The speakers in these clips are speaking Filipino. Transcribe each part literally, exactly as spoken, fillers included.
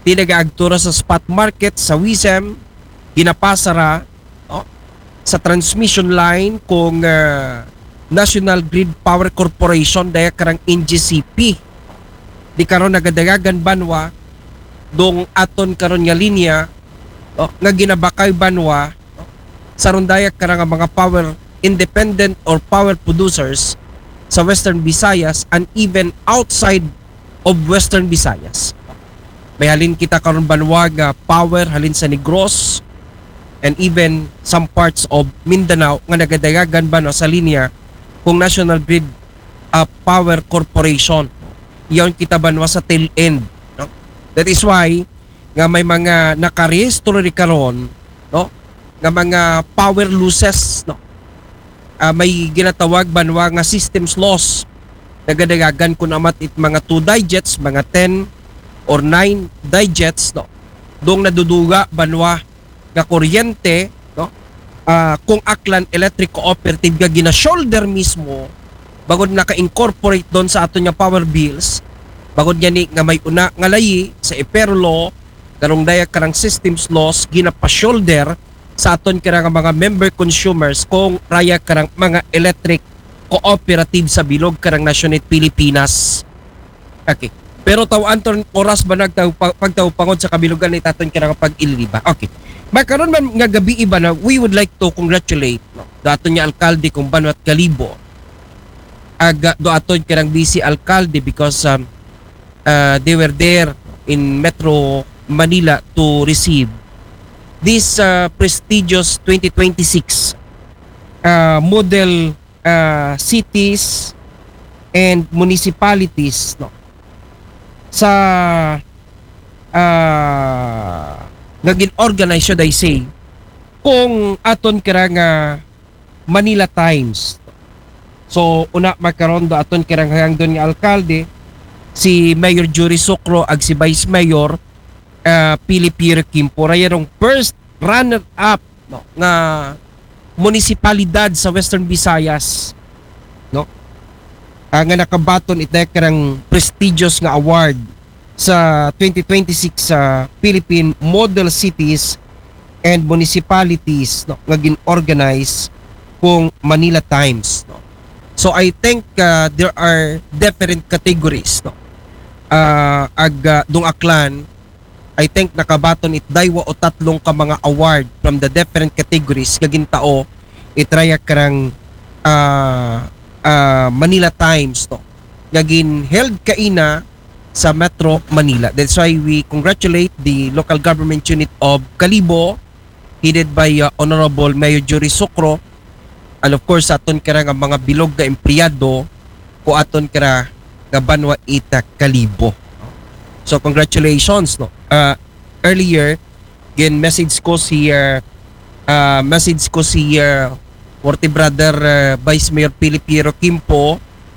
Di nagaagtura sa spot market sa Wisem, ginapasara no, sa transmission line kung uh, National Grid Power Corporation daya karang N G C P. Di karon nagadagagan banwa dong aton karon nga linya no, nga ginabakay banwa no, sa rondaya karang mga power independent or power producers sa Western Visayas and even outside of Western Visayas. May halin kita karon banwa nga power halin sa Negros and even some parts of Mindanao nga nagadagagan ba no, sa linya kung National Grid uh, Power Corporation. Iyon kita banwa sa tail end. No? That is why nga may mga nakarehistro ri karon no nga mga power losses no. Uh, may ginatawag banwa nga systems loss. Nagadagagan kun amat it mga two digits, mga ten or nine digits no dong naduduga banwa nga kuryente no uh, kung Aklan Electric Cooperative nga gina-shoulder mismo bagod naka-incorporate doon sa ato nga power bills bagod gani nga may una nga layi sa Iperlo karong daya karang systems loss ginapa-shoulder sa aton karang mga member consumers kung raya karang mga electric cooperative sa bilog karang Nasyonal Pilipinas. Okay. Pero tawaan ton oras ba nagtaw pagtaw pangod sa kabilugan ni taton kina pag-illiba. Okay. Makaron man nga gabi iba na we would like to congratulate no, do aton nga alkalde kung Banwat Kalibo. Aga do aton kirang busy alkalde because um, uh, they were there in Metro Manila to receive this uh, prestigious twenty twenty-six uh, model uh, cities and municipalities no sa uh, naging organize should I say kung aton kira nga Manila Times. So una makaron do aton kira nga hangdon nga alkalde si Mayor Jury Socro ag si Vice Mayor uh, Pili Pierre Kimpo rayong first runner up no nga munisipalidad sa Western Visayas no uh, nga nakabaton ita karang prestigious nga award sa twenty twenty-six sa uh, Philippine Model Cities and Municipalities no nga gin-organize kung Manila Times no. So I think uh, there are different categories no. Uh, ag uh, dung Aklan I think nakabaton it daywa o tatlong ka mga award from the different categories nga gintao itraya karang uh, uh, Manila Times no nga gin held kaina sa Metro Manila. That's why we congratulate the local government unit of Kalibo headed by uh, Honorable Mayor Jury Socro and of course aton kara nga mga bilog nga empleyado ko aton kara nga Banwa Ita Kalibo. So congratulations no. Uh, earlier gin message ko si uh, uh, message ko si uh, Forty Brother uh, Vice Mayor Pili Piero Kimpo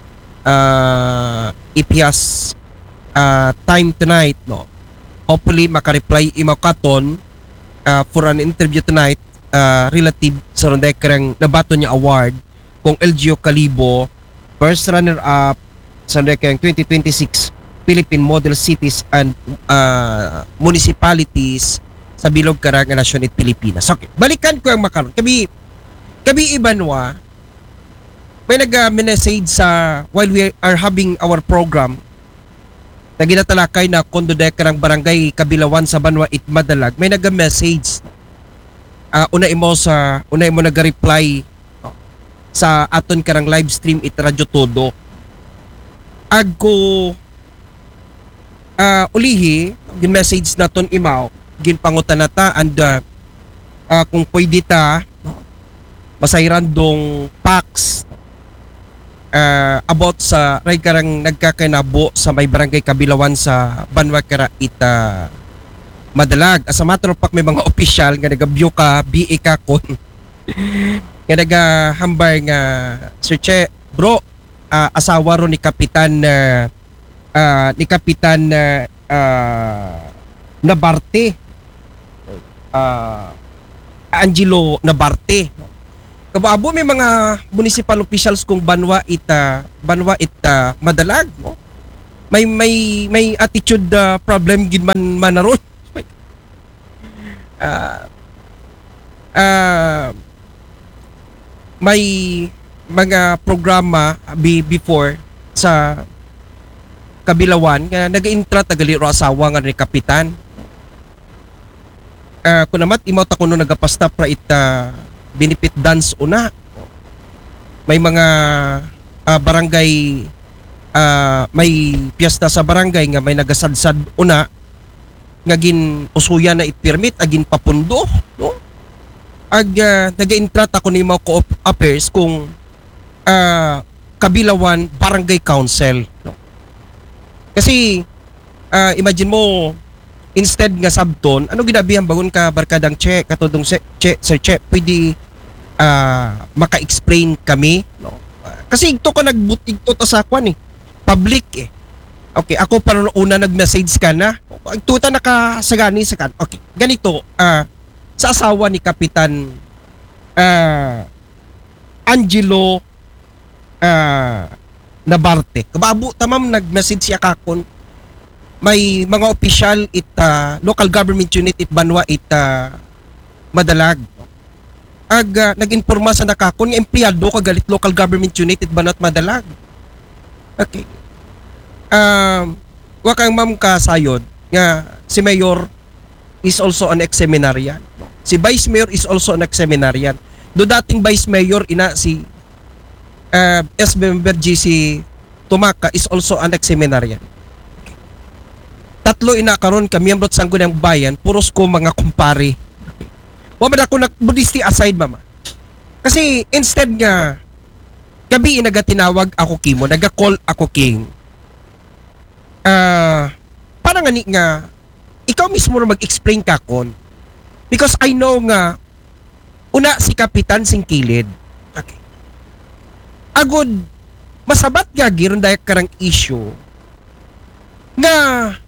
uh, if he has uh, time tonight no. Hopefully maka-reply imaw katon uh, for an interview tonight uh, relative sa ronday karang nabato niya award kung L G O Kalibo first runner up sa ronday karang twenty twenty-six Philippine Model Cities and uh, Municipalities sa bilog karang Nasyonal Pilipinas. Okay, balikan ko ang makaron. Kabi kabi Ibanwa may nag-message sa while we are having our program na ginatalakay na kondo dahil karang barangay Kabilawan sa Banwa Itmadalag may nag-message uh, una imo sa una imo nag-reply no, sa aton karang live stream it Radyo Todo agko uh, ulihi gin message naton imaw gin pangutan nata and uh, uh, kung pwede ta masayran dong packs uh, about sa ray karang nagkakainabo sa may barangay Kabilawan sa Banwa Kara Ita Madalag. As a matter of fact may mga official nga nagabyo ka B A ka kon nga nagahambar nga Sir Che bro uh, asawa ro ni Kapitan uh, uh, ni Kapitan uh, uh, Nabarte uh, Angelo Nabarte. Kababo may mga municipal officials kung Banwa Ita Banwa Ita Madalag no? may may may attitude uh, problem gid man manaron. Ah ah may mga programa be, before sa Kabilawan nga nag-intra tagali ro asawa nga ni kapitan. Uh, kung namat imaw ta kuno nagapasta pra ita benefit dance una. May mga uh, barangay uh, may piyesta sa barangay nga may nagasadsad una nga gin usuya na it-permit agin papundo, no? Ag uh, nag-intra ta kuno imaw co-op affairs kung uh, Kabilawan Barangay Council, no? Kasi uh, imagine mo instead nga sabton, ano ginabihan bagon ka barkadang che katudong che, che sir che pwede uh, maka-explain kami, no? Uh, kasi ito ko nagbutig to sa kwan eh. Public eh. Okay, ako pa ron una nag-message ka na. Tuta nakasagani sa kan. Okay, ganito, uh, sa asawa ni Kapitan uh, Angelo uh, Nabarte. Kababo tamam nag-message siya kakon. May mga opisyal it uh, local government unit it Banwa it uh, Madalag. Ag uh, nag-informa sa nakakon nga empleyado kagalit local government unit it Banwa at Madalag. Okay. Um wa kang ma'am kasayod nga si Mayor is also an ex-seminarian. Si Vice Mayor is also an ex-seminarian. Do dating Vice Mayor ina si Uh, S member G C Tumaka is also an ex-seminarian. Okay. Tatlo ina karon ka miyembro sa Sangguniang Bayan, puros ko mga kumpare. Okay. Wa man ako nag-Buddhisti aside mama. Kasi instead nga gabi inaga-tinawag ako kimo, naga-call ako king. Ah, uh, parang ani nga ikaw mismo na mag-explain ka kon. Because I know nga una si Kapitan Singkilid. Okay. Agod, masabat nga giron dahil karang issue nga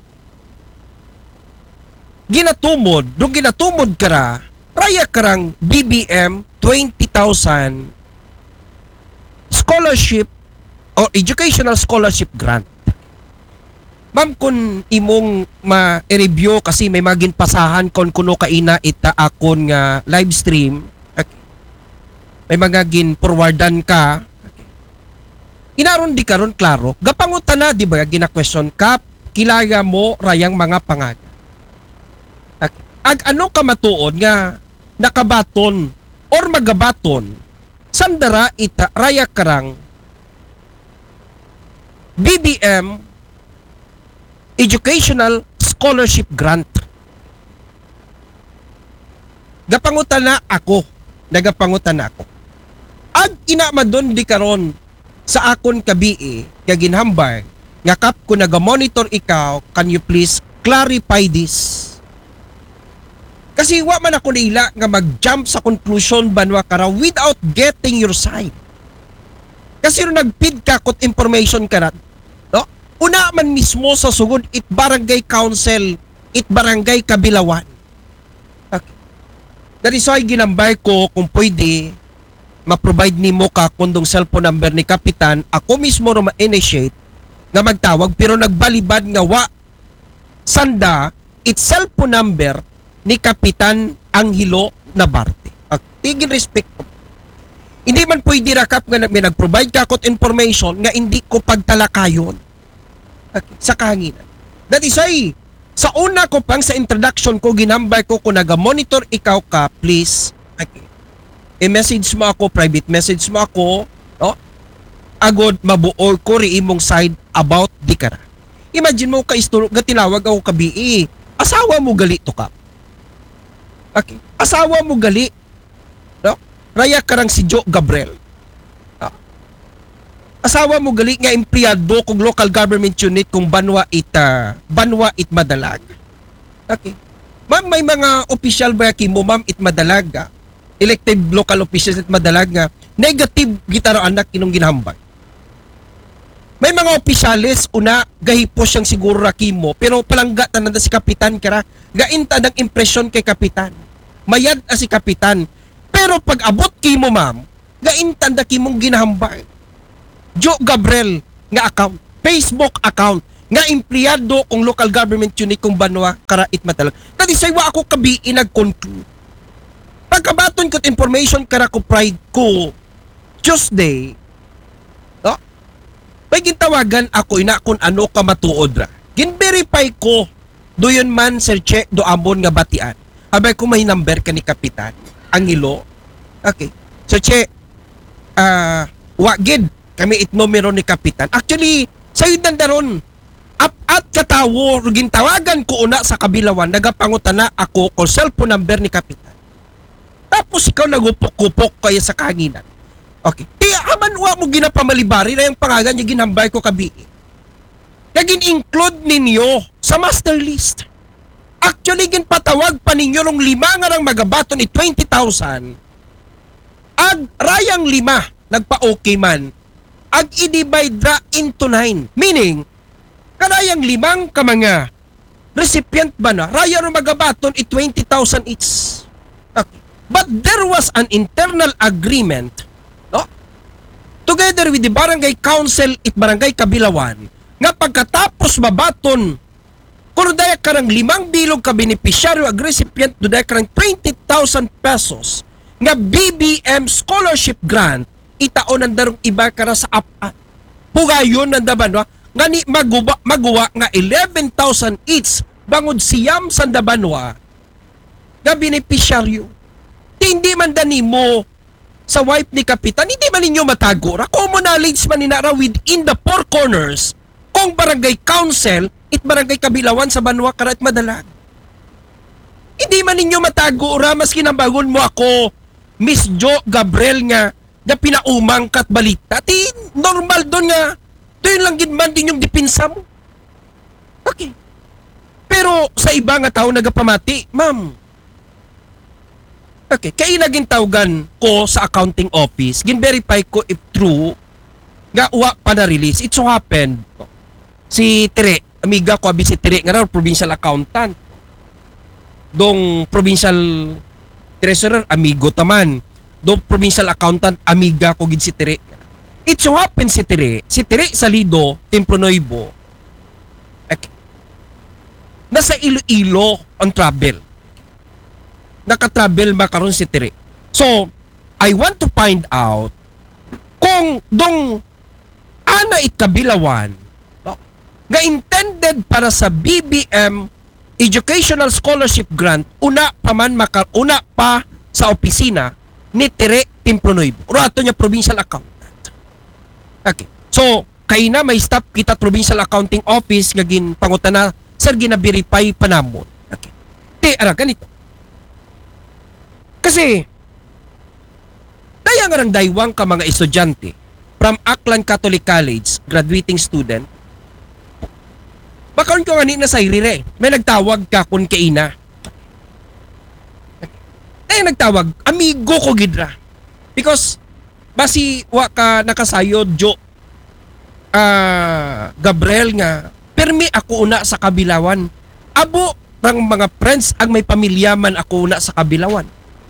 ginatumod, nung ginatumod kara, raya karang B B M twenty thousand scholarship or educational scholarship grant. Ma'am, kung imong ma-review kasi may maging pasahan kon kuno kaina ita akon nga live stream, okay. May mga gin forwardan ka, inaron di karon klaro, gapangutan na di ba gina-question ka, kilaya mo rayang mga pangalan. Ag ano ka matuon nga nakabaton or magabaton sandara ita raya karang B B M Educational Scholarship Grant. Gapangutan na ako, nagapangutan na ako. Ag ina madon di karon sa akon kabii nga ginhambay nga kap ko naga-monitor ikaw, can you please clarify this? Kasi wa man ako nila nga mag-jump sa conclusion banwa kara without getting your side. Kasi ro nag-feed ka kot information ka na, no? Una man mismo sa sugod it barangay council, it barangay Kabilawan. Okay. That is why ginambay ko kung pwede ma-provide ni mo ka kundong cellphone number ni Kapitan, ako mismo ro ma-initiate nga magtawag pero nagbalibad nga wa sanda it cellphone number ni Kapitan Angelo Nabarte. At tigil respect ko. Hindi man pwede rakap nga may nag-provide ka kot information nga hindi ko pagtalakayon. Okay. Sa kahanginan. That is why sa una ko pang sa introduction ko ginambay ko kung naga-monitor ikaw ka, please. Okay. I-message mo ako, private message mo ako, no? Agod mabuo ko ri imong side about di kara. Imagine mo ka istulog nga tinawag ako kabii. Asawa mo gali to ka. Okay. Asawa mo gali. No? Raya karang si Joe Gabriel. No? Asawa mo gali nga empleyado kung local government unit kung Banwa it uh, Banwa it Madalag. Okay. Ma'am, may mga official ba kimo ma'am it Madalag? Ah? Elected local officials at Madalag nga negative gitaro anak kinong ginhambay. May mga opisyalis una gahipo siyang siguro rakimo pero palangga tanan si Kapitan kara gainta ng impresyon kay Kapitan. Mayad a si Kapitan. Pero pag abot kimo ma'am, gainta da kimong ginahambay. Joe Gabriel nga account, Facebook account, nga empleyado kung local government unit kung banwa karait matalag. Tadi saywa ako kabiin nag-conclude. Pagkabaton ko information kara ko pride ko Tuesday, no? May gintawagan ako ina kung ano ka matuod ra. Gin-verify ko doyon man sir Che do amon nga batian. Abay ko may number ka ni kapitan ang ilo. Okay. Sir Che, ah uh, wagid kami it numero ni kapitan. Actually, sayo nandaron up at katawo gintawagan ko una sa kabilawan nagapangutana ako ko cellphone number ni kapitan. Tapos ikaw nagupok-kupok kaya sa kanginan. Okay. Kaya aman wa mo ginapamalibari na yung pangalan niya ginambay ko kabi. Naging include ninyo sa master list. Actually, ginpatawag pa ninyo nung lima nga ng magabato ni twenty thousand. Ag rayang lima, nagpa-okay man. Ag i-divide ra into nine. Meaning, karayang limang ka mga recipient ba na, raya ng magabaton i twenty thousand each. Okay. But there was an internal agreement, no? Together with the Barangay Council at Barangay Kabilawan, nga pagkatapos mabaton, kung daya ka ng limang bilog ka beneficiaryo ag recipient, do daya ka ng twenty thousand pesos, nga B B M scholarship grant, itaon ang darong iba ka na sa apat. Pugayon ng daban, no? Nga ni maguwa, maguwa nga eleven thousand each bangod siyam sa dabanwa nga beneficiaryo. Hindi man dani mo sa wife ni kapitan, hindi man ninyo matago ra. Common knowledge man ninara within the four corners kung barangay council it barangay Kabilawan sa Banwa karat madalag. Hindi man ninyo matago ra maski nambagon mo ako Miss Jo Gabriel nga nga pinaumang kat balita. Ti normal doon nga ito yun lang ginman din yung dipinsa mo. Okay. Pero sa iba nga tao nagapamati, ma'am. Okay. Kaya naging tawagan ko sa accounting office, gin-verify ko if true, nga uwa pa na-release. It so happened, si Tere, amiga ko abi si Tere, nga raw provincial accountant. Dong provincial treasurer, amigo taman. Dong provincial accountant, amiga ko gid si Tere. It so happens si Tere, si Tere Salido, Templonoybo, okay, nasa Iloilo on travel. Naka-travel makaroon si Tere. So, I want to find out kung dong ana ikabilawan, no, nga intended para sa B B M Educational Scholarship Grant, una pa man maka, una pa sa opisina ni Tere Templonoybo. Rato niya provincial account. Okay. So, kay na may staff kita provincial accounting office nga gin pangutana, sir gina-verify pa namon. Okay. Te ara ganito. Kasi daya nga ng daywang ka mga estudyante from Aklan Catholic College, graduating student. Bakaon ko ngani na sa irire. May nagtawag ka kun kay ina. Daya nagtawag, amigo ko gidra. Because basi wa ka nakasayod Jo uh, Gabriel nga permi ako una sa Kabilawan. Abo rang mga friends ang may pamilya man ako una sa Kabilawan.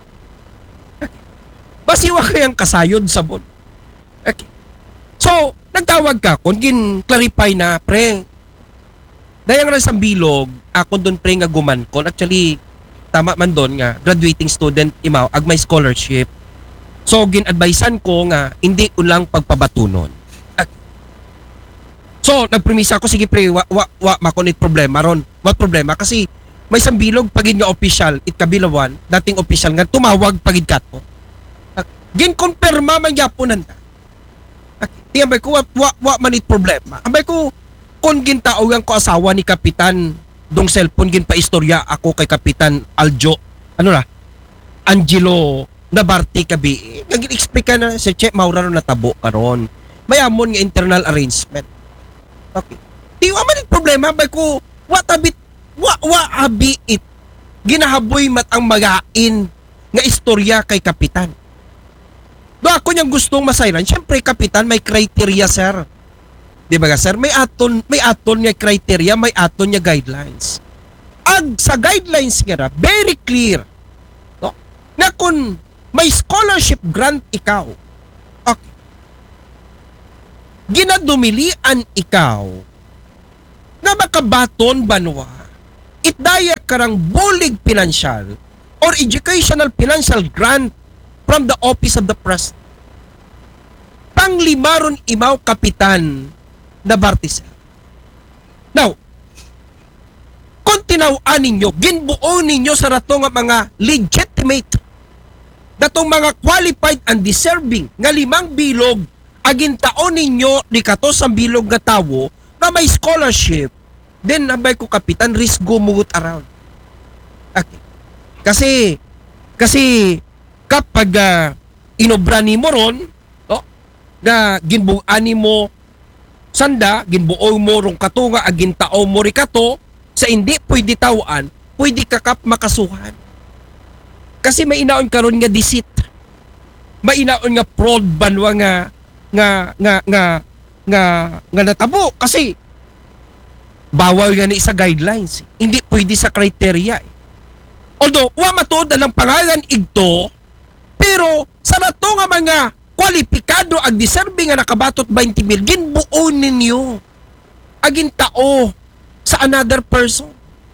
Basi wa kayang kasayod sa bon. Okay. So, nagtawag ka kung gin clarify na pre. Dayang ra sa bilog ako doon pre nga gumankon. Actually tama man doon nga graduating student imaw ag may scholarship. So, gin-advisean ko nga, hindi ko lang pagpabatunon. At, so, nagpremisa ako, sige pre, wa, wa, wa, makunit problema ron. What problema? Kasi, may sambilog, pagid nga official, it Kabilawan, dating official nga, tumawag pagid kato. Gin-confirma man yapunan ta. Tiyambay ko, wa, wa, wa manit problema. Ambay ko, kung gintaogan ko asawa ni Kapitan, dong cellphone, gin-pa-istorya ako kay Kapitan Aljo, ano na, Angelo, na Barty kabi, nag-explain ka na sa Che Maura ron natabo karon. Mayamon nga internal arrangement. Okay. Di wa man problema ba ko what a bit wa wa abi it. Ginahaboy mat ang magain nga istorya kay kapitan. Do ako niyang gustong masayran, syempre kapitan may criteria sir. Di ba sir? May aton may aton nga criteria, may aton nga guidelines. Ag sa guidelines nga very clear. No? Na kung may scholarship grant ikaw, okay, ginadumilian ikaw nga makabaton banwa it daya karang bulig financial or educational financial grant from the office of the president. Panglimaron imaw kapitan na Bartisel. Now, kung tinawaan ninyo, ginbuo ninyo sa rato nga mga legitimate datong mga qualified and deserving nga limang bilog agin taon ninyo di katos ang bilog nga tawo na may scholarship, then nabay ko kapitan risk go mugot around. Okay. Kasi kasi kapag uh, inobra ni mo ron, no, na ginbuan mo sanda, ginbuo mo rong katunga agin tao mo ri kato sa hindi pwede tawaan, pwede ka kap makasuhan. Kasi may inaon karon nga deceit. May inaon nga fraud banwa nga nga nga nga nga nga natabo kasi bawal nga ni sa guidelines. Hindi pwede sa criteria. Eh. Although, wa matuod na ng pangalan igto, pero sa nato nga mga kwalipikado ag deserving nga nakabatot twenty mil, ginbuo ninyo agin tao sa another person.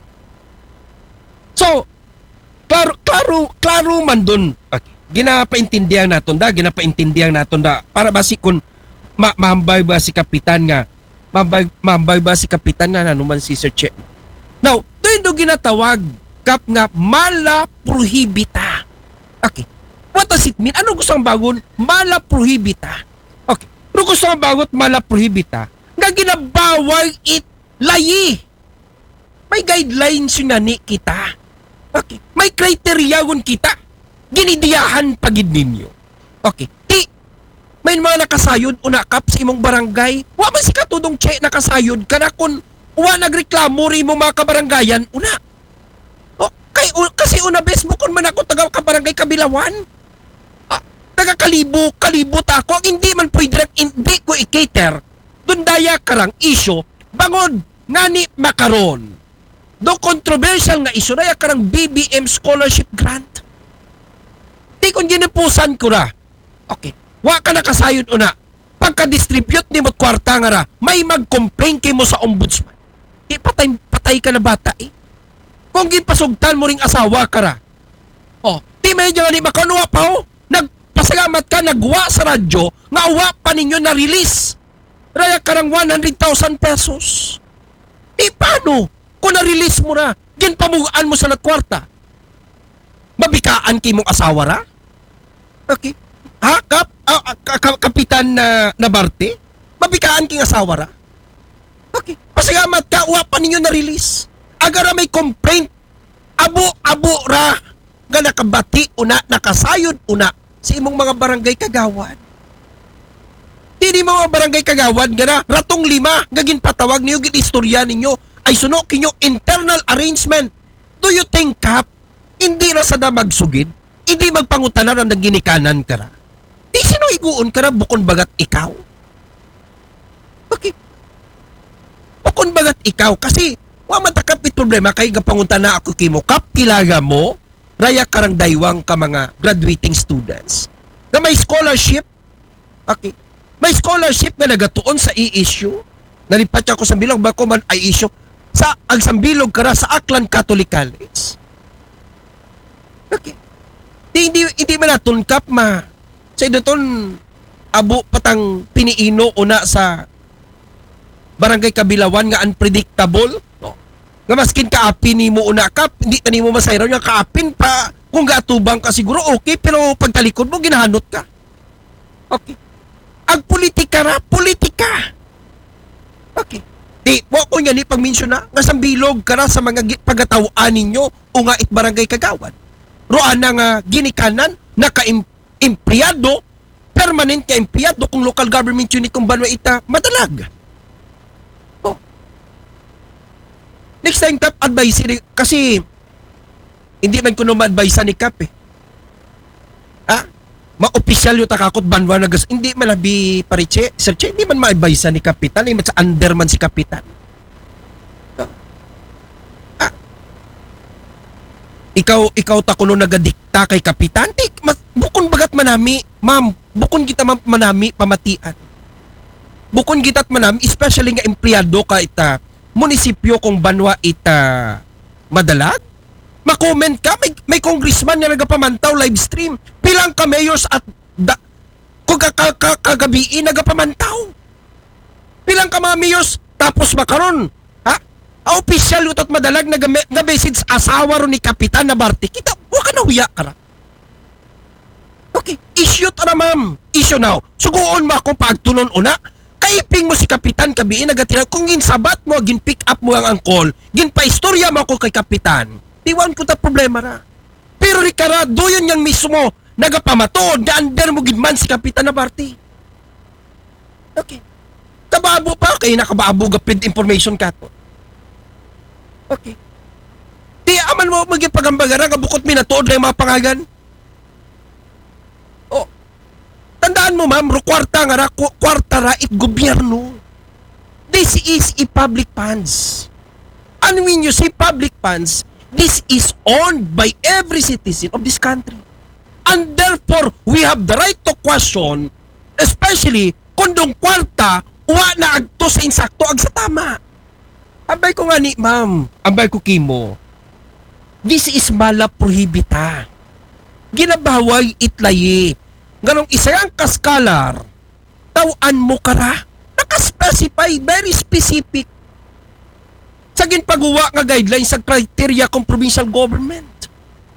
So, klaro, klaro, klaro man dun. Okay. Ginapaintindihan naton da, ginapaintindihan naton da. Para basi kung ma mahambay ba si kapitan nga, mahambay, mahambay ba si kapitan nga nanuman si Sir Che. Now, doon do ginatawag kap nga mala prohibita. Okay. What does it mean? Ano gusto ang bagon? Mala prohibita. Okay. Ano gusto ang bagot mala prohibita? Nga ginabawal it layi. May guidelines yun na ni kita. Okay. May criteria yun kita. Ginidiyahan pagid ninyo. Okay. Ti, may mga nakasayod una kap sa imong barangay. Wa man si katudong Che nakasayod ka na kung wa nagreklamo rin mo mga kabarangayan una. O, kay, u, kasi una bes mo kung man ako taga kabarangay Kabilawan. Ah, taga kalibo, kalibot ako. Hindi man pwede rin, hindi ko i-cater. Doon daya karang isyo, bangod ngani makaron. Do controversial nga isyo daya karang B B M scholarship grant. Di kung ginipusan ko na. Okay. Wa ka nakasayod una. Pagka-distribute ni mo kwarta nga ra, may mag-complain kay mo sa ombudsman. Di patay, patay ka na bata eh. Kung gipasugtan mo ring asawa ka ra. Oh, di medyo nga ni makanuwa pa ho. Nagpasalamat ka, nagwa sa radyo, nga uwa pa ninyo na-release. Raya karang one hundred thousand pesos. Eh paano? Kung na-release mo na, ginpamugaan mo sa kwarta. Mabikaan kay mong asawa ra? Okay. Ha? Kap, uh, uh, kapitan na, na Barte? Mabikaan king asawa ra? Okay. Pasalamat ka, uwa pa ninyo na-release. Agara may complaint. Abo-abo ra. Nga nakabati una, nakasayod una sa imong mga barangay kagawad. Hindi mga barangay kagawad nga na ratong lima nga ginpatawag niyo ginistorya ninyo ay suno kinyo internal arrangement. Do you think kap hindi na sada magsugid? Hindi magpangutanan ang ginikanan ka ra? Di sino iguon ka ra bukon bagat ikaw? Okay. Bukon bagat ikaw kasi wa matakap it problema kay gapangunta na ako kimo kap kilaga mo raya karang daywang ka mga graduating students na may scholarship. Okay. May scholarship na nagatuon sa i-issue. Nalipat ako sa bilog bako man ay issue sa ang sambilog kara sa Aklan Catholic College. Okay. Di, hindi hindi man natungkap ma sa doon abo patang piniino una sa barangay Kabilawan nga unpredictable. No. Nga maskin kaapin ni mo una kap, hindi na mo masayraw nga kaapin pa kung gatubang ka siguro okay pero pagtalikod mo ginahanot ka. Okay. Ang politika ra, politika. Okay. Di, wa ko nga ni pag-mention na, nga sambilog ka ra sa mga pagatawaan ninyo o nga it barangay kagawad. Roan na nga ginikanan, naka-empleyado, permanent ka empleyado kung local government unit kung banwa ita, madalag. Oh. Next time, Kap, advisory, kasi hindi man ko naman advise ni Kap eh. Ha? Ma-opisyal yung takakot banwa na gas. Hindi man labi pariche. Sir Che, hindi man ma-advise ni Kapitan. Hindi man sa under man si Kapitan. Ah. Ikaw, ikaw ta kuno nagadikta kay Kapitan. Di, ma, bukon bagat manami, ma'am, bukon kita manami pamatian. Bukon gita't manami, especially nga empleyado ka ita, munisipyo kung Banwa ita Madalag? Ma-comment ka, may, may congressman na nagapamantaw live stream. Pilang ka mayors at da, kung kagabi nagapamantaw. Pilang ka mga mayors tapos makaron. Ha? A official utot Madalag na message asawa ro ni Kapitan na Barti. Kita, waka na huya ka na. Okay, issue ta na ma'am. Issue now. Suguon mo ako pagtunon una. Kaiping mo si Kapitan kabi nagatira. Kung ginsabat mo, gin pick up mo ang angkol, gin paistorya mo ako kay Kapitan. Iwan ko ta problema na. Pero Ricardo, doon yang mismo nagapamatod na under mo gidman si Kapitan na Barti. Okay. Kababo pa, kaya nakababo gapid information ka to. Okay. Di aman mo magipagambagara nga bukod minatood na yung mga pangagan. Oh. Tandaan mo ma'am, kwarta nga ra, kwarta ra it gobyerno. This is a public funds. And when you say public funds, this is owned by every citizen of this country. And therefore, we have the right to question, especially kung dong kwarta, uwa na agto sa insakto ag sa tama. Ambay ko nga ni, ma'am, ambay ko kimo, this is mala prohibita. Ginabaway itlayi. Ganong isayang kaskalar, tawan mo kara. Nakaspecify, very specific. Sagin pagguwa nga guidelines sa criteria kung provincial government.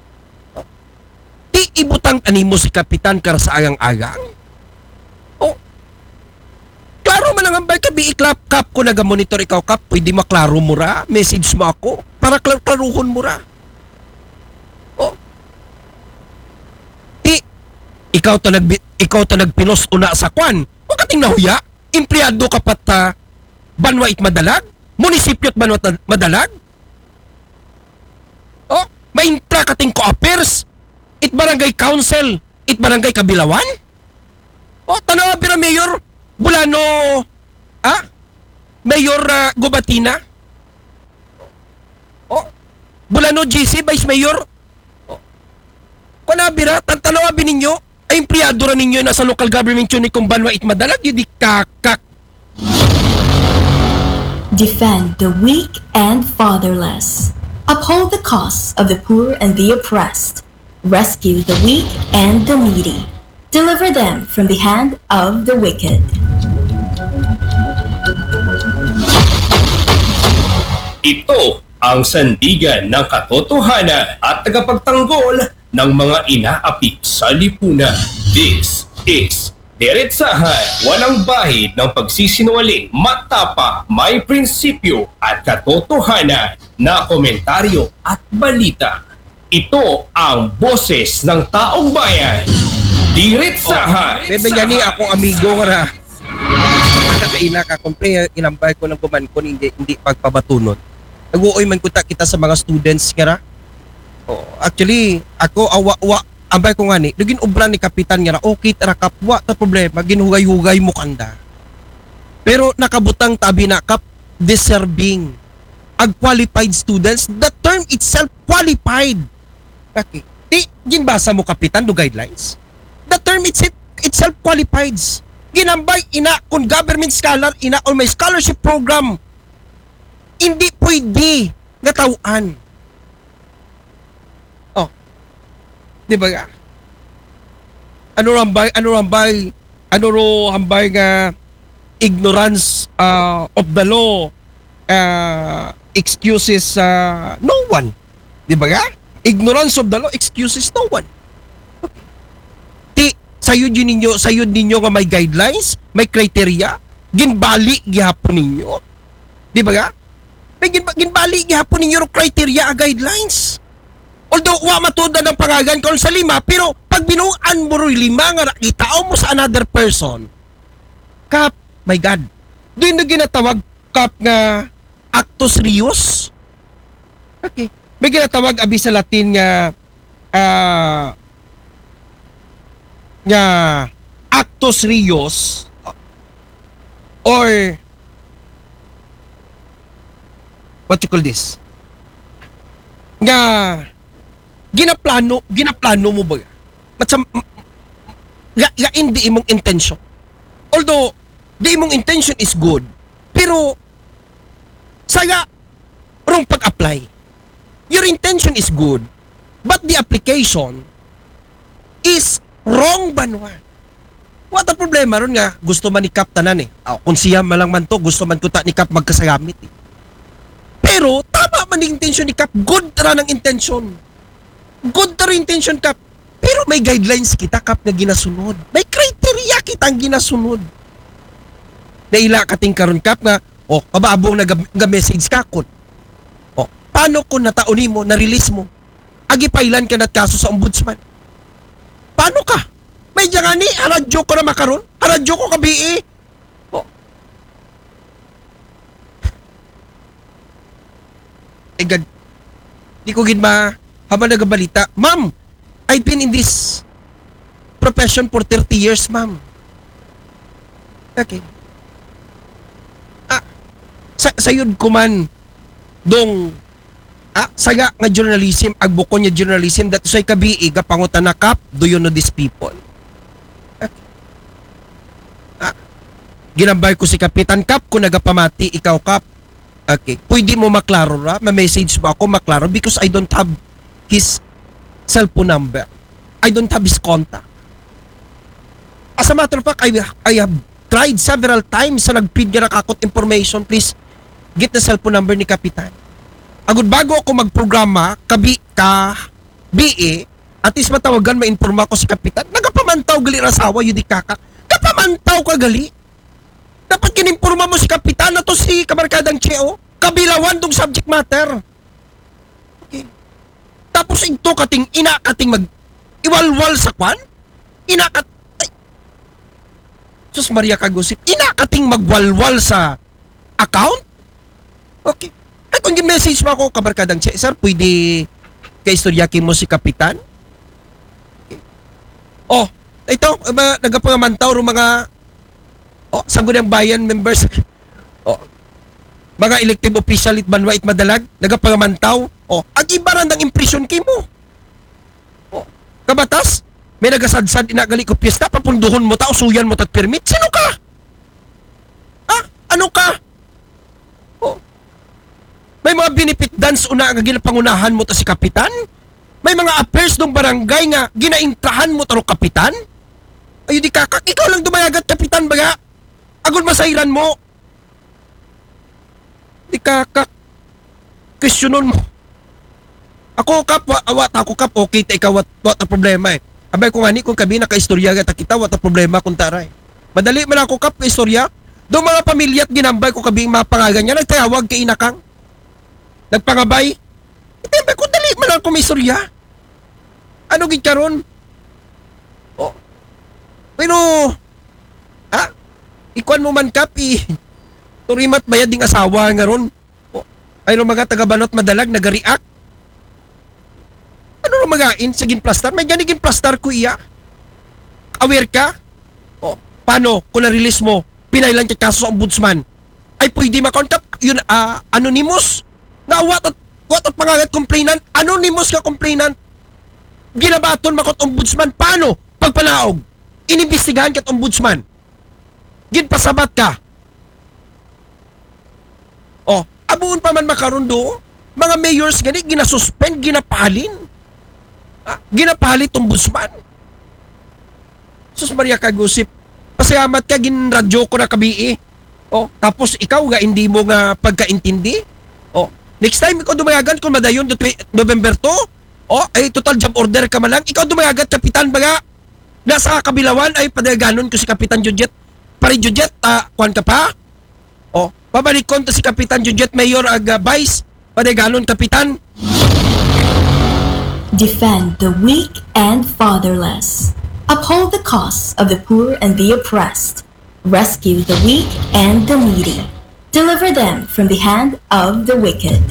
Di ibutang animo si Kapitan kara sa agang-agang. O, klaro man ang ambay ka, bi-iklap kap ko naga-monitor ikaw kap, pwede maklaro mo ra, message mo ako, para klar klaruhon mo ra. O, di, ikaw ta, nag, ikaw ta nagpinos una sa kwan, huwag kating nahuya, empleyado ka pat uh, Banwa it Madalag? Munisipyo at Banwa Madalag? Oh, maintra kating co-affairs? It barangay council? It barangay Kabilawan? Oh, tanawa bira Mayor Bulano, ah? Mayor uh, Gubatina? Oh, Bulano G C, Vice Mayor? Oh, kunabira, tanawa bininyo? Ay empleyado ra ninyo na sa local government yun ni kung Banwa it Madalag? Yun di kakak. Defend the weak and fatherless. Uphold the cause of the poor and the oppressed. Rescue the weak and the needy. Deliver them from the hand of the wicked. Ito ang sandigan ng katotohanan at tagapagtanggol ng mga inaapit sa lipunan. This is Diretsahan, walang bahid ng pagsisinungaling, matapa, may prinsipyo at katotohanan na komentaryo at balita. Ito ang boses ng taong bayan. Diretsahan! Oh, bebe gani ako amigo nga na. Kakaina ka, kumpre, inambay ko ng kumankon, hindi, hindi pagpabatunod. Nag-uoy man kuta kita sa mga students nga na. Oh, actually, ako awa-awa, ambay ko nga ni, naging obra ni Kapitan nga na, okay, tara kapwa, ta problema, ginhugay-hugay mo kanda. Pero nakabutang tabi na kap, deserving, ag-qualified students, the term itself, qualified. Okay. Di, ginbasa mo Kapitan, do guidelines? The term itself, itself qualified. Ginambay, ina, kung government scholar, ina, or may scholarship program, hindi pwede, natawan. Di ba nga? Ano rambay, ano rambay, ano ro hambay nga ignorance uh, of the law uh, excuses uh, no one. Di ba nga? Ignorance of the law excuses no one. Okay. Ti, sayo din ninyo, sayo ninyo nga may guidelines, may criteria, ginbali gihapon ninyo. Di ba nga? May ginbali gihapon ninyo ro criteria a guidelines. Although, wa matuda ng pangagan ko sa lima, pero pag binuan mo rin lima nga nakitao mo sa another person, kap, my God, doon na ginatawag kap nga actus reus. Okay. May ginatawag abi sa Latin nga uh, nga actus reus or what you call this? Nga ginaplano, ginaplano mo ba? Matsam, ga, ga hindi imong intention. Although, the imong intention is good, pero Saya, wrong pag-apply. Your intention is good, but the application is wrong banwa. What a problema ron nga, gusto man ni Kap tanan eh. Oh, kung siya malang man to, gusto man ko ta ni Kap magkasagamit eh. Pero, tama man yung intention ni Kap, good ra ng intention. Good ra intention Kap. Pero may guidelines kita Kap na ginasunod. May criteria kitang ginasunod. Naila kating karon Kap nga, oh, kababong nag-message ka kon. Oh, paano kung nataoni mo, na-release mo? Agi pailan ka na kaso sa ombudsman? Paano ka? May dyan ni, haradyo ko na makaroon. Haradyo ko kabi eh. Oh. Eh, God. Di ko gin ma, habang nagabalita. Ma'am, I've been in this profession for thirty years, ma'am. Okay. Ah, sa sayod ko man, dong, ah, saga nga journalism, agbuko niya journalism, that say kabi, iga pangutan na Kap, do you know these people? Ginambay ko si Kapitan Kap kung nagapamati ikaw Kap. Okay. Pwede mo maklaro ra, ma-message mo ako maklaro because I don't have his cellphone number. I don't have his contact. As a matter of fact, I, I have tried several times sa nag-feed niya nakakot information. Please, get the cellphone number ni Kapitan. Agud bago ako magprograma, kabi, ka, B A, at least matawagan, ma-informa ko si Kapitan. Nagapamantaw gali rasawa, yun di kakak. Kapamantaw ka gali. Dapat kinimporma mo si Kapitan na to si Kabarkadang Cheo. Kabilawan tong subject matter. Okay. Tapos ito kating ina kating mag iwalwal sa kwan. Ina kat ay. Sus Maria Kagusip. Ina kating magwalwal sa account. Okay. Ay kung message mo ako Kabarkadang Cheo, sir, pwede kaistoryakin mo si Kapitan? Okay. Oh, ito, uh, nagapangamantaw ro mga oh, sagod ang bayan members. Oh, mga elective official it banwa it madalag, nagapangamantaw. Oh, ag ibaran ng impresyon kay mo. Oh, kabatas, may nagasadsad inagali ko piyesta, papunduhon mo ta, usuyan mo tag permit. Sino ka? Ah, ano ka? Oh, may mga benefit dance una nga ginapangunahan mo ta si Kapitan? May mga affairs ng barangay nga ginaintrahan mo taro Kapitan? Ay di kakak, ikaw lang dumayagat Kapitan baga. Agul masairan mo. Di kakak. Questionon mo. Ako Kap, wa, awat ako Kap, okay ta ikaw, wat, wat ang problema eh. Abay ko nga ni, kung kabi nakaistorya gata kita, wat ang problema kung taray. Madali man ako Kap, istorya. Doon mga pamilya at ginambay ko kabi mga pangagan niya, nagtayawag kay inakang. Nagpangabay. Itembay ko, dali man ako may istorya. Ano gid karon? Oh. Pero, ha? Ikuan mo man Kap, eh. Turimat bayad ding asawa nga ron. Oh. Ay no mga taga-banot madalag, nag-react. Ano no magain sa ginplastar? May ganigin plastar ko iya. Aware ka? Oh. Paano kung na-release mo, pinailan ka kaso sa ombudsman? Ay pwede makontak yun, uh, anonymous? Na what at, what at pangagat complainant? Anonymous ka complainant? Ginabaton makot ombudsman? Paano? Pagpanaog, inimbestigahan kat ombudsman. Ginpasabat ka. Oh, abuon pa man makarundo, mga mayors gani ginasuspend, ginapalin. Ah, ginapalit ombudsman. Sus Maria Kagusip, pasalamat ka ginradyo ko na kabii. Oh, tapos ikaw ga hindi mo nga pagkaintindi. Oh, next time ikaw dumayagan kung madayon November two, oh, ay total job order ka man lang. Ikaw dumayagan Kapitan baga. Nasa kabilawan ay padaganon ko si Kapitan Jujet. Pari Jujet, ah, kuhan ka pa? Oh, pabalikon to si Kapitan Jujet Mayor ag uh, Vice, padaganon Kapitan. Defend the weak and fatherless. Uphold the cause of the poor and the oppressed. Rescue the weak and the needy. Deliver them from the hand of the wicked.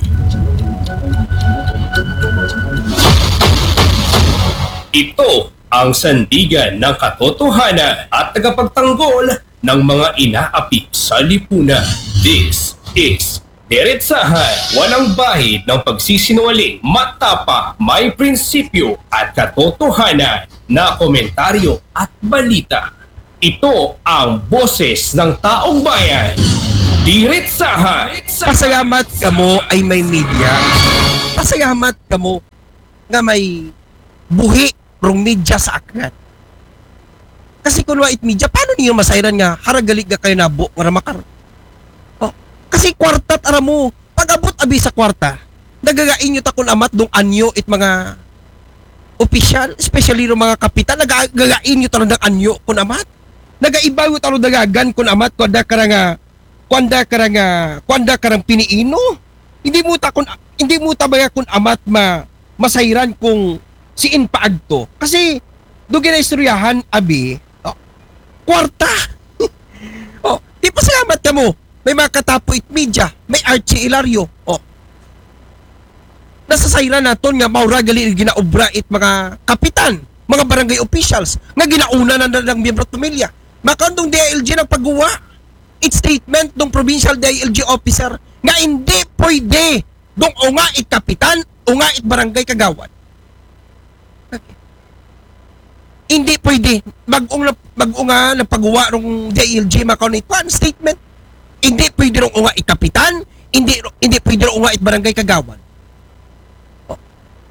Ito ang sandigan ng katotohanan at tagapagtanggol ng mga inaapit sa lipunan. This is Diretsahan, walang bahid ng pagsisinungaling, matapa, may prinsipyo at katotohanan na komentaryo at balita. Ito ang boses ng taong bayan. Diretsahan. Pasalamat kamo ay may media. Pasalamat kamo nga may buhi rong media sa aknat. Kasi kung wait media, paano niyo masayran nga haragalig ka kayo nabo nga makar? Oh, kasi kwartat ara mo, pag-abot abi sa kwarta, nagagain nyo ta kung amat dong anyo it mga opisyal, especially ro mga kapitan, nagagain nyo ta ng anyo kung amat. Nagaibaw ta ro dagagan kung amat kuanda karanga kuanda karanga kuanda karang piniino. Hindi mo ta kun hindi mo ta ba kun amat ma masayran kung siin paagto. Kasi do ginaistoryahan abi oh, kwarta. Oh, di pa salamat ka mo. May mga katapo it media, may Archie Ilario. Oh. Nasasayran naton nga maura gali ginaobra it mga kapitan, mga barangay officials nga ginauna na ng miyembro at pamilya. Makandong D I L G ng pagguwa. It's statement ng provincial D I L G officer nga hindi pwede dong unga it kapitan, unga it barangay kagawad. Okay. Hindi pwede mag-ung mag-unga ng pagguwa ng D I L G makon ito ang statement. Hindi pwede rong unga it kapitan, hindi hindi pwede rong unga it barangay kagawad. Oh.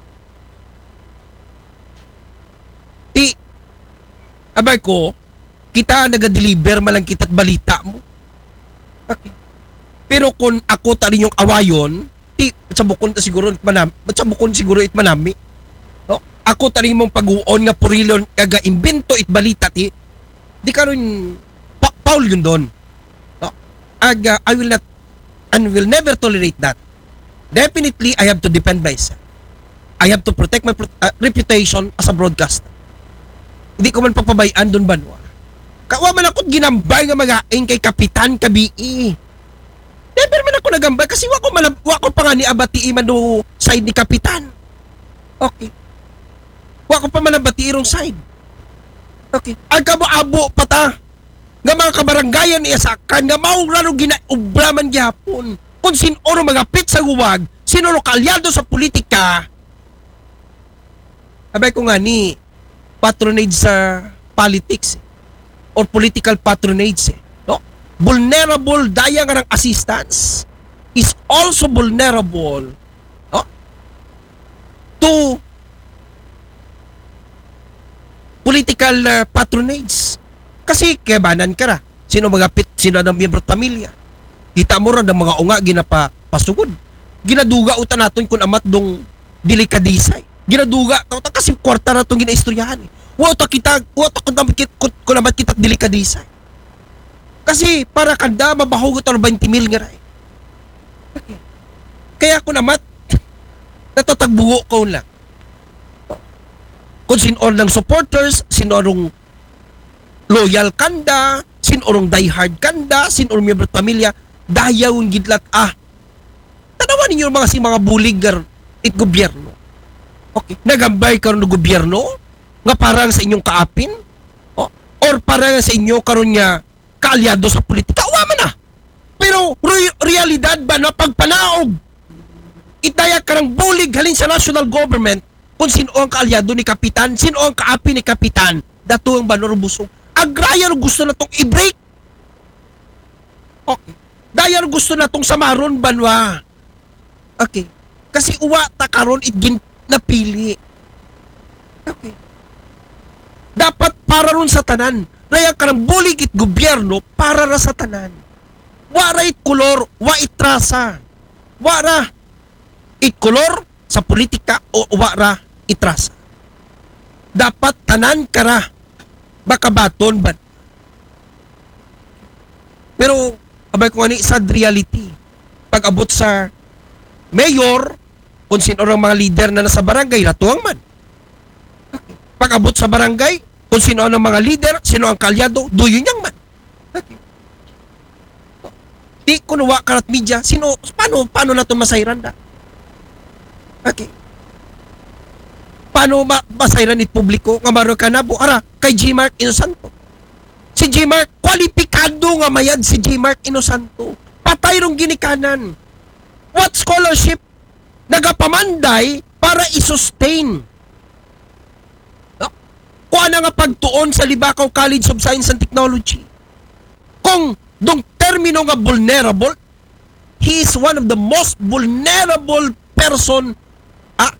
Di abay ko kita naga-deliver malang kita't balita mo. Okay. Pero kung ako tali yung awayon, ti sa bukon ta siguro it manami, sa bukon siguro it manami. No? Ako tali mong pag-uon nga purilon kaga imbento it balita ti. Di karon pa Paul yun doon. No? Aga I will not and will never tolerate that. Definitely I have to defend myself. I have to protect my uh, reputation as a broadcaster. Hindi ko man papabayaan doon banwa. Kawa man ako't ginambay nga magaing kay Kapitan Kabii. Never man ako nagambay kasi wako man wako pa nga ni abati man do side ni Kapitan. Okay. Wako pa man abati irong side. Okay. Ang kabo-abo pata nga mga kabaranggayan niya sa kan nga maura no ginaubra man gyapon. Kung sino mga pit sa guwag, sino kalyado sa politika. Abay ko nga ni patronage sa politics or political patronage eh, no? Vulnerable daya nga ng assistance is also vulnerable no? To political uh, patronage. Kasi kebanan ka ra. Sino mga pit, sino ng miyembro pamilya. Kita mo ra ng mga unga ginapa pasugod. Ginaduga uta naton kun amat dong delikadisay. Ginaduga ta kasi kwarta na tong ginaistoryahan eh. Wata kita, wata kun namat kit kun namat kita delikadisay. Kasi para kanda mabahugot ang twenty mil nga ray. Okay. Kaya kun namat natatagbuo ko lang. Kung sinor ng supporters, sinorong loyal kanda, sinorong diehard kanda, sinorong miyembro pamilya, dayaw yung gidlat ah. Tanawan ninyo mga si mga buligar it gobyerno. Okay, nagambay karon ng gobyerno nga parang sa inyong kaapin o, or parang sa inyo karon nga kaalyado sa politika. Uwa man na. Pero re- realidad ba na pagpanaog itaya karang bulig halin sa national government kung sino ang kaalyado ni kapitan, sino ang kaapin ni kapitan, dato ang banor busog. Agraya gusto na tong i-break. Okay. Daya gusto na tong samaron banwa. Okay. Kasi uwa ta karon it gin napili. Okay. Dapat para ron sa tanan. Raya karang bulig it gobyerno para ra sa tanan. Wara it kolor, wa it trasa. Wara it kolor sa politika o wara it trasa. Dapat tanan kara baka baton ba. Pero abay ko ani sad reality. Pag abot sa mayor, kung sino ang mga leader na nasa barangay, natuwang man. Okay. Pag abot sa barangay, kung sino ang mga leader, sino ang kalyado, duyo niyang man. Okay. Di kunuwa karat media, sino, paano, paano na ito masayran na? Okay. Paano ma masayran it publiko, nga maro ka na, buara, kay G. Mark Inosanto. Si G. Mark, kwalipikado nga mayad si G. Mark Inosanto. Patay rong ginikanan. What scholarship nagapamanday para i-sustain? No? Kuha na nga pagtuon sa Libakaw College of Science and Technology. Kung dong termino nga vulnerable, he is one of the most vulnerable person ah,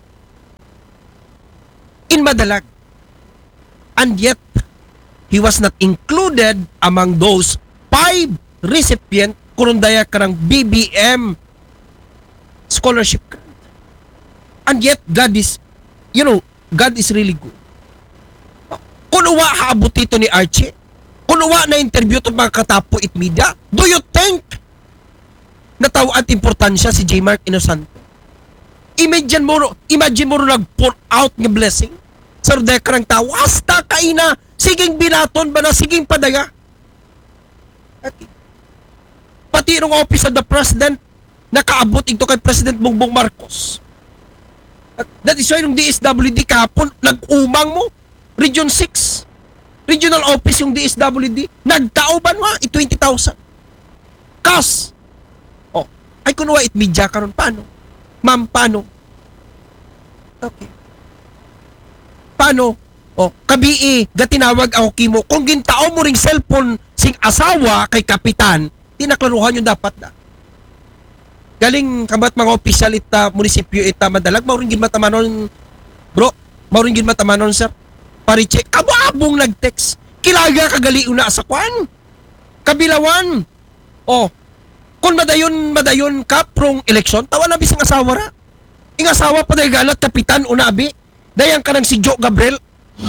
in Madalag. And yet, he was not included among those five recipient kurundaya karang B B M scholarship grant. And yet, God is, you know, God is really good. Kung uwa haabot ito ni Archie, kung uwa na interview ito mga katapo it media, do you think natawa at importansya si J. Mark Inosanto? Imagine mo, imagine mo nag-pour out ng blessing sa rodaya karang tao, hasta kaina, siging binaton ba na, siging padaya. Okay. Pati nung office of the president, nakaabot ito kay President Bongbong Marcos. That is why nung D S W D kahapon, nag-umang mo, Region six, regional office yung D S W D, nagtauban mo, i twenty thousand. Kas! Oh, ay kunuwa it media karon paano? Ma'am, paano? Okay. Paano? Oh, kabii, gatinawag ako kimo, kung gintao mo ring cellphone sing asawa kay kapitan, tinaklaruhan yung dapat na. Galing kabat mga opisyal ita munisipyo ita Madalag, mauring gin matamanon, bro, mauring gin matamanon, sir. Pariche, abo-abong nag-text. Kilaga kagali una sa kwan. Kabilawan. Oh, kung madayon madayon ka prong eleksyon, tawa na bisang asawa ra. Ing asawa pa dahil galat kapitan unabi. Dayang ka ng si Joe Gabriel.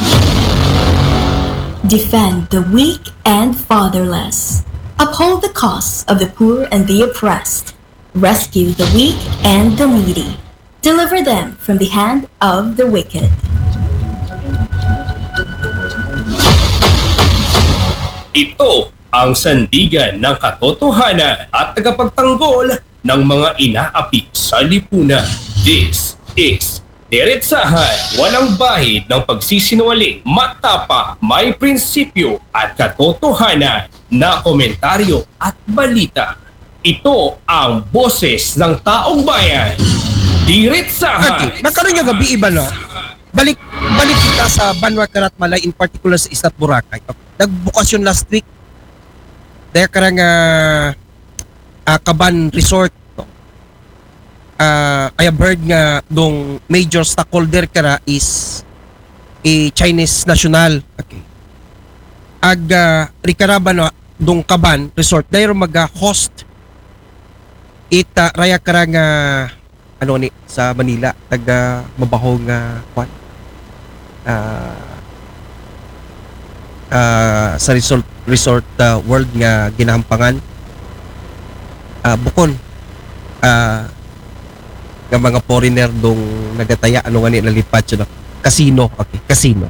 Defend the weak and fatherless. Uphold the cause of the poor and the oppressed. Rescue the weak and the needy. Deliver them from the hand of the wicked. Ito ang sandigan ng katotohanan at tagapagtanggol ng mga inaapi sa lipunan. This is Diretsahan, walang bahid ng pagsisinungaling, matapa, may prinsipyo at katotohanan na komentaryo at balita. Ito ang boses ng taong bayan. Diretsahan. Okay, nagkaroon yung gabi iba na. Balik, balik kita sa Banwa Karat Malay, in particular sa Istat Boracay. Nagbukasyon last week. Dahil karang uh, uh, Kaban Resort. Uh, I have heard nga dong major stockholder kara is a Chinese national. Okay. Ag uh, rikaraba na dong Kaban Resort dahil mag-host ita raya kara nga ano ni sa Manila taga mabahong nga kwan uh, uh, sa resort resort uh, world nga ginahampangan uh, bukon uh, nga mga foreigner dong nagataya ano nga ni nalipat siya na casino. Okay, casino.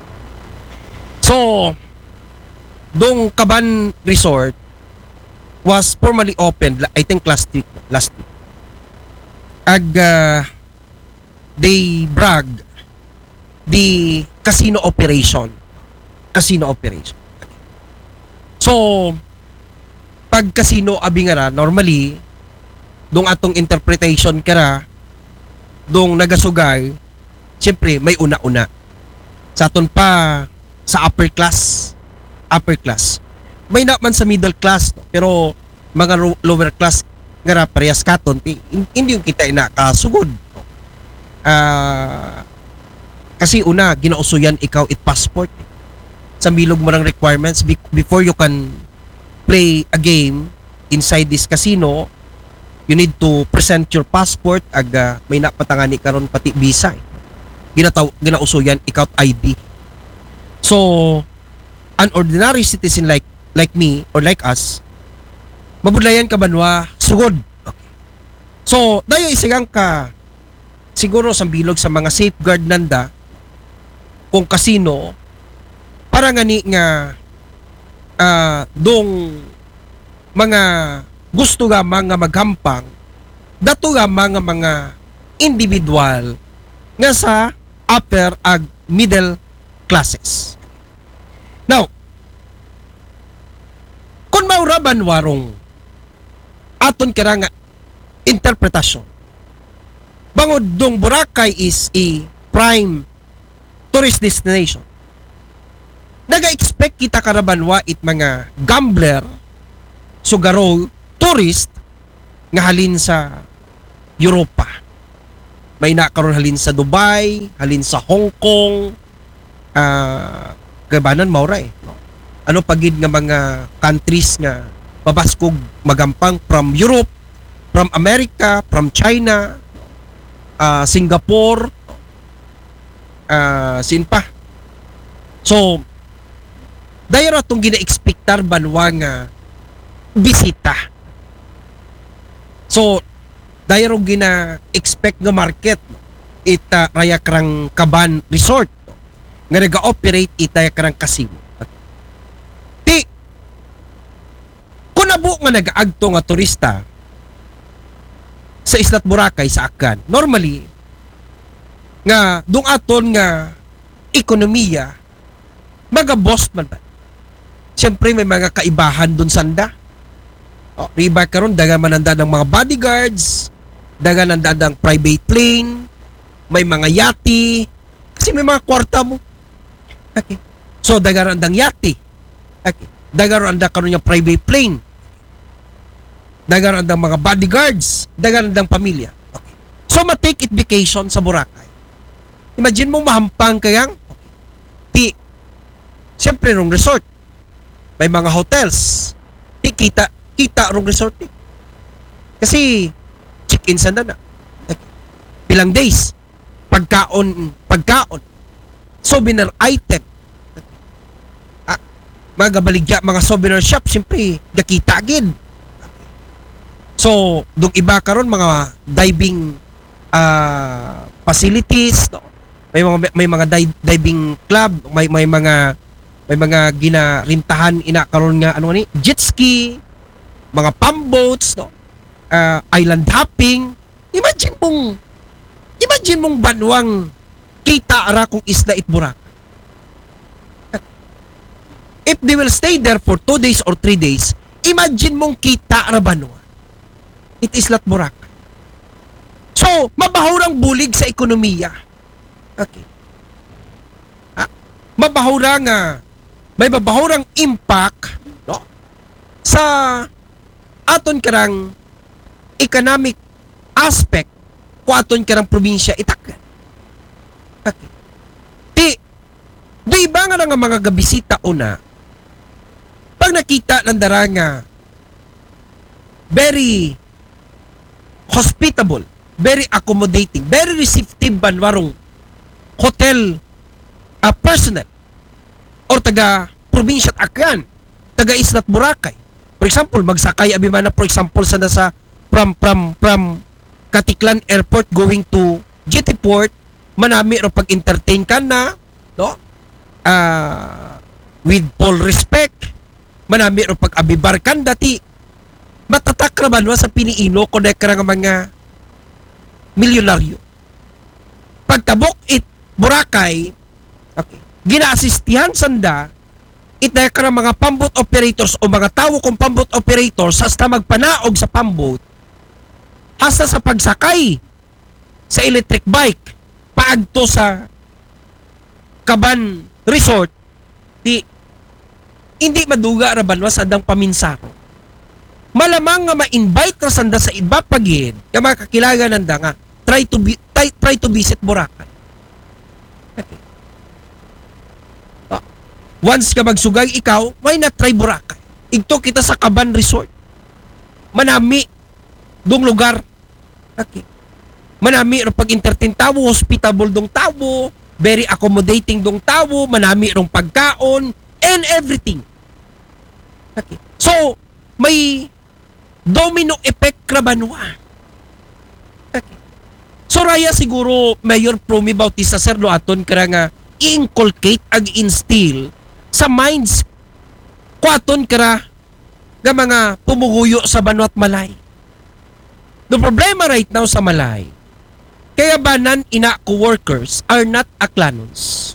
So dong Kaban Resort was formally opened I think last week last week. Ag uh, they brag the casino operation. Casino operation. So pag casino abi nga ra, normally dong atong interpretation kara dong nagasugay, siyempre may una-una. Sa aton pa sa upper class, upper class. May naman sa middle class, no? Pero mga ro- lower class nga parehas katon, hindi yung kita inakasugod. No? Uh, kasi una, ginausuyan ikaw it passport. Sa milog mo ng requirements be- before you can play a game inside this casino, you need to present your passport ag uh, may napatangani karon pati visa. Eh. Ginataw ginausuyan ikaw I D. So an ordinary citizen like like me or like us mabudlayan ka banwa sugod. Okay. So dayo isigang ka siguro sa bilog sa mga safeguard nanda kung casino para ngani nga uh, dong mga gusto nga mga maghampang dato nga mga mga individual nga sa upper ag middle classes. Now, kung mauraban warong aton kira nga interpretasyon, bangod dong Boracay is a prime tourist destination, naga-expect kita karabanwa it mga gambler sugaro tourist nga halin sa Europa. May nakaroon halin sa Dubai, halin sa Hong Kong, ah gabanan maura eh. Ano pagid nga mga countries nga pabaskog magampang from Europe, from America, from China, ah, Singapore, ah, sin pa. So, dayon atong gina-expectar banwa nga bisita. So, dayon gina-expect nga market ita raya krang Kaban Resort nga nag-operate ita krang casino. Ti kung nabo nga nag-aagto nga turista sa Islat Boracay sa Akan, normally nga dung aton nga ekonomiya mga boss man ba. Siyempre may mga kaibahan dun sanda. O, riba karon daga mananda ng mga bodyguards, daga nanda ng private plane, may mga yati, kasi may mga kwarta mo. Okay. So daga randang yati. Okay. Daga randa karon yung private plane. Daga randang mga bodyguards, daga randang pamilya. Okay. So ma-take it vacation sa Boracay. Imagine mo mahampang kayang ti siyempre rong resort. May mga hotels. Ti kita kita rong resort. Ti. Kasi check-in sa na. Okay. Pilang days. Pagkaon, pagkaon. Souvenir item. Ah, mga baligya, mga souvenir shop, siyempre, nakita agad. So, dung iba karon mga diving uh, facilities, no? May mga may mga di- diving club, may may mga may mga ginarintahan ina karon nga ano ni, jet ski, mga palm boats, no? Uh, island hopping. Imagine mong imagine mong banwang kita ara kung isla it Boracay. If they will stay there for two days or three days, imagine mong kita ara banwa. It is Islat Boracay. So, mabahurang bulig sa ekonomiya. Okay. Ah, mabahurang nga, may mabahurang impact, no? Sa aton karang economic aspect kung aton karang probinsya Itacan. Okay. Di, di ba nga nga mga gabisita una, pag nakita ng daranga, very hospitable, very accommodating, very receptive banwarong hotel uh, personnel or taga probinsya at Akan, taga Islat Boracay. For example, magsakay abimana for example sa nasa from from from Katiklan Airport going to G T Port, manami ro pag-entertain ka na, no? Uh, with full respect, manami ro pag-abibar kan dati matatak naman sa piniino konek ka nga mga milyonaryo. Pagtabok it Boracay, okay, gina-asistihan sanda itay ka ng mga pambot operators o mga tao kong pambot operators hasta magpanaog sa pambot hasta sa pagsakay sa electric bike paagto sa Kaban Resort, di hindi maduga rabanwa sa andang paminsaro. Malamang nga ma-invite na sanda sa iba pagin nga makakilaga nanda nga try to be, try, try to visit Boracay. Okay. Ah, once ka magsugay ikaw, why not try Boracay? Igto kita sa Kaban Resort. Manami dong lugar. Okay. Manami ro pag-entertain tawo, hospitable dong tawo, very accommodating dong tawo, manami rong pagkaon and everything. Okay. So, may domino effect krabanwa. Okay. So raya siguro Mayor Promi Bautista sir do aton kara nga i-inculcate ag instill sa minds ko aton kara nga mga pumuguyo sa Banwat Malay. The problema right now sa Malay, kaya banan ina co-workers are not Aklanons.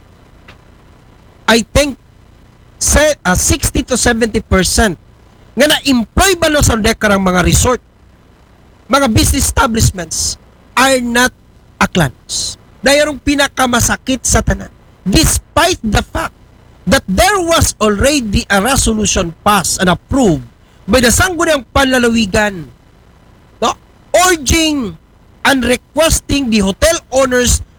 I think se, uh, sixty to seventy percent nga na-employ ba no sa dekarang mga resort, mga business establishments are not Aklanons. Dayarong pinakamasakit sa tanan. Despite the fact that there was already a resolution passed and approved May nasanggo niyang panlalawigan, no? Urging and requesting the hotel owners